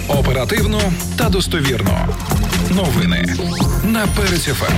Оперативно та достовірно. Новини на Перець ФМ.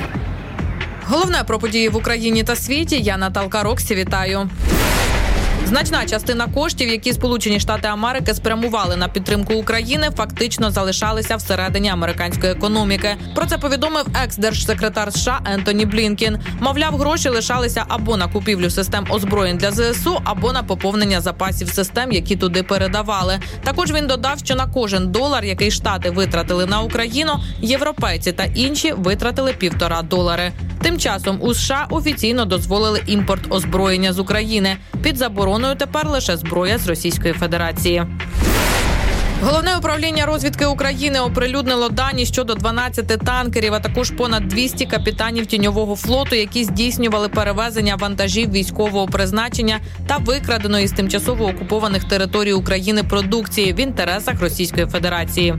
Головне про події в Україні та світі. Я Наталка Роксі. Вітаю. Значна частина коштів, які Сполучені Штати Америки спрямували на підтримку України, фактично залишалися всередині американської економіки. Про це повідомив екс-держсекретар США Ентоні Блінкен. Мовляв, гроші лишалися або на купівлю систем озброєнь для ЗСУ, або на поповнення запасів систем, які туди передавали. Також він додав, що на кожен долар, який Штати витратили на Україну, європейці та інші витратили $1,5. Тим часом у США офіційно дозволили імпорт озброєння з України. Під забороною тепер лише зброя з Російської Федерації. Головне управління розвідки України оприлюднило дані щодо 12 танкерів, а також понад 200 капітанів тіньового флоту, які здійснювали перевезення вантажів військового призначення та викраденої з тимчасово окупованих територій України продукції в інтересах Російської Федерації.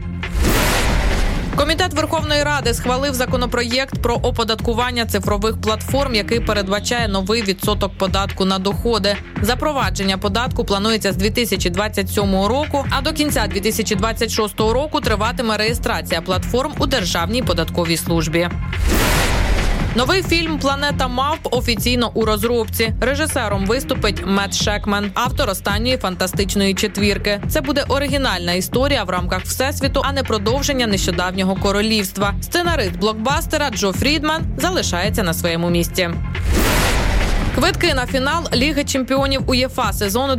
Комітет Верховної Ради схвалив законопроєкт про оподаткування цифрових платформ, який передбачає новий відсоток податку на доходи. Запровадження податку планується з 2027 року, а до кінця 2026 року триватиме реєстрація платформ у Державній податковій службі. Новий фільм «Планета мавп» офіційно у розробці. Режисером виступить Мет Шекмен, автор останньої фантастичної четвірки. Це буде оригінальна історія в рамках Всесвіту, а не продовження нещодавнього королівства. Сценарист блокбастера Джо Фрідман залишається на своєму місці. Квитки на фінал Ліги чемпіонів УЄФА сезону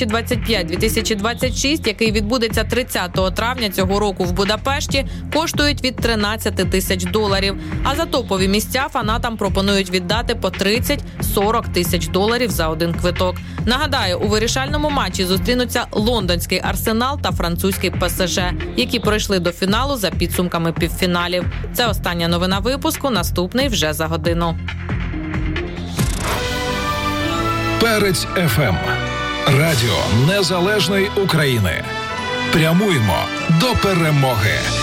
2025-2026, який відбудеться 30 травня цього року в Будапешті, коштують від $13 тисяч. А за топові місця фанатам пропонують віддати по $30-40 тисяч за один квиток. Нагадаю, у вирішальному матчі зустрінуться лондонський Арсенал та французький ПСЖ, які пройшли до фіналу за підсумками півфіналів. Це остання новина випуску, наступний вже за годину. Перець ФМ. Радіо Незалежної України. Прямуємо до перемоги.